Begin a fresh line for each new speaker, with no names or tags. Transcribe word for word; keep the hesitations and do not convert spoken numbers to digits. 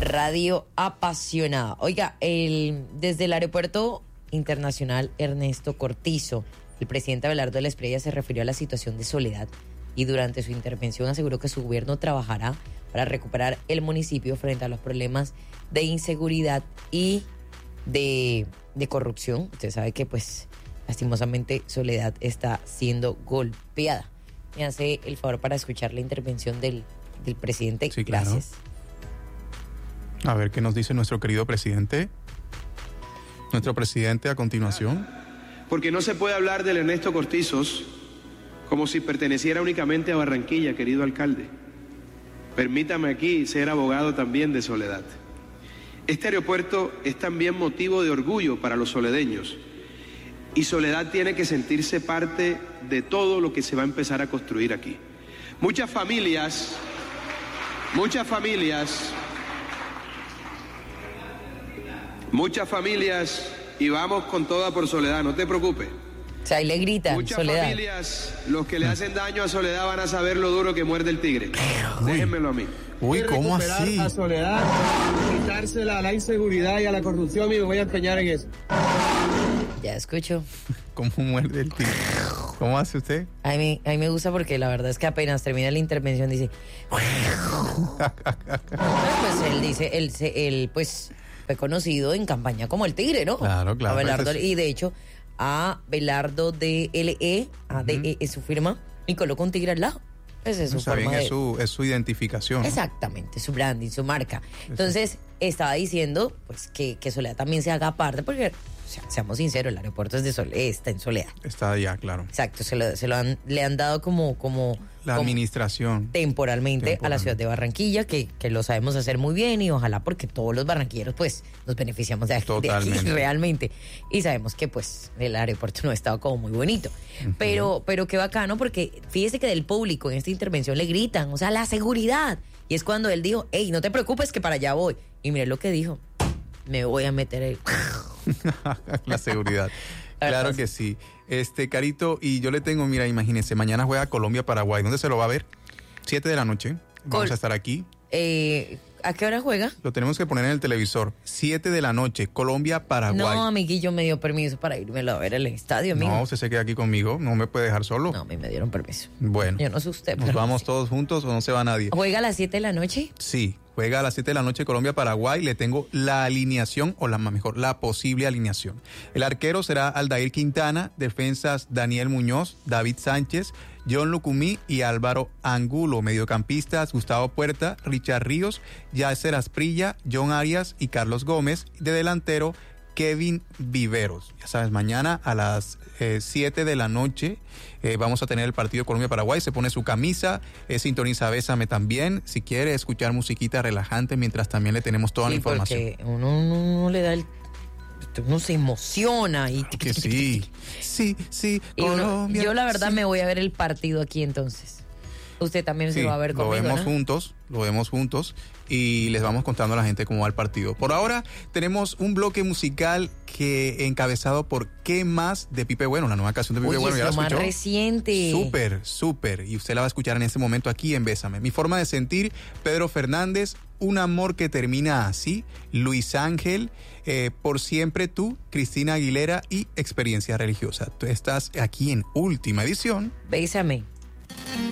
Radio Apasionada. Oiga, el, desde el Aeropuerto Internacional Ernesto Cortizo, el presidente Abelardo de la Espriella se refirió a la situación de soledad y durante su intervención aseguró que su gobierno trabajará para recuperar el municipio frente a los problemas de inseguridad y de, de corrupción. Usted sabe que, pues, lastimosamente, Soledad está siendo golpeada. Me hace el favor para escuchar la intervención del, del presidente.
Sí, claro.
Gracias.
A ver qué nos dice nuestro querido presidente. Nuestro presidente a continuación.
Porque no se puede hablar del Ernesto Cortizos como si perteneciera únicamente a Barranquilla, querido alcalde. Permítame aquí ser abogado también de Soledad. Este aeropuerto es también motivo de orgullo para los soledeños. Y Soledad tiene que sentirse parte de todo lo que se va a empezar a construir aquí. Muchas familias, muchas familias, muchas familias, y vamos con toda por Soledad, no te preocupes.
O sea, ahí le gritan,
Muchas
Soledad.
familias, los que le hacen daño a Soledad van a saber lo duro que muerde el tigre.
Uy.
Déjenmelo a mí.
Uy, ¿cómo así?
A Soledad, quitársela a la inseguridad y a la corrupción, y me voy a empeñar en eso.
Ya escucho.
¿Cómo muerde el tigre? ¿Cómo hace usted?
A mí, a mí me gusta porque la verdad es que apenas termina la intervención dice... pues él dice, él, se- él pues fue conocido en campaña como el tigre, ¿no?
Claro, claro.
Abelardo,
Ese es-
y de hecho, a Abelardo D L E, A D E es su firma, y coloca un tigre al lado. Esa es su
Está
forma
bien,
de...
es su, es su identificación, ¿no?
Exactamente, su branding, su marca. Entonces, estaba diciendo pues que, que Soledad también se haga parte, porque, o sea, seamos sinceros, el aeropuerto es de Soledad, está en Soledad.
Está allá, claro.
Exacto, se lo, se lo han, le han dado como, como,
La
como
administración.
temporalmente, a la
Temporalmente.
ciudad de Barranquilla, que, que lo sabemos hacer muy bien, y ojalá porque todos los barranquilleros pues nos beneficiamos de aquí, de aquí
Totalmente.
realmente. Y sabemos que pues el aeropuerto no ha estado como muy bonito.
Ujú.
Pero, pero qué bacano, porque fíjese que del público en esta intervención le gritan, o sea, la seguridad. Y es cuando él dijo, hey, no te preocupes que para allá voy. Y mire lo que dijo, me voy a meter el...
La seguridad.
La verdad
Claro
es-
que sí. Este, Carito, y yo le tengo, mira, imagínense, mañana juega Colombia-Paraguay. ¿Dónde se lo va a ver? Siete de la noche. Vamos
Col-
a estar aquí.
Eh, ¿A qué hora juega?
Lo tenemos que poner en el televisor. Siete de la noche, Colombia-Paraguay.
No, amiguillo, me dio permiso para irme a ver el estadio, amigo.
No, usted se queda aquí conmigo. No me puede dejar solo.
No, a mí me dieron permiso.
Bueno.
Yo no sé usted,
¿Nos
pero
vamos
sí.
todos juntos o no se va nadie?
¿Juega a las siete de la noche?
Sí, juega a las siete de la noche Colombia-Paraguay. Le tengo la alineación, o la más mejor, la posible alineación. El arquero será Aldair Quintana, defensas Daniel Muñoz, David Sánchez, John Lucumí y Álvaro Angulo. Mediocampistas Gustavo Puerta, Richard Ríos, Yasser Asprilla, John Arias y Carlos Gómez. De delantero, Kevin Viveros. Ya sabes, mañana a las siete de la noche eh, vamos a tener el partido Colombia-Paraguay. Se pone su camisa, eh, sintoniza Bésame también. Si quiere escuchar musiquita relajante, mientras también le tenemos toda
Sí,
la información.
porque uno no le da el... Uno se emociona y...
Que sí, sí, sí,
y uno-
Colombia.
yo la verdad
sí.
me voy a ver el partido aquí entonces. Usted también
Sí,
se va a ver
lo
conmigo,
vemos
¿no?
juntos, lo vemos juntos y les vamos contando a la gente cómo va el partido. Por ahora tenemos un bloque musical que encabezado por ¿Qué más? De Pipe Bueno, la nueva canción de Pipe
Oye,
Bueno.
es
¿Ya la
lo más
escuchó?
reciente.
Súper, súper. Y usted la va a escuchar en este momento aquí en Bésame. Mi forma de sentir, Pedro Fernández, Un amor que termina así, Luis Ángel, eh, Por siempre tú, Cristina Aguilera y Experiencia religiosa. Tú estás aquí en Última Edición.
Bésame.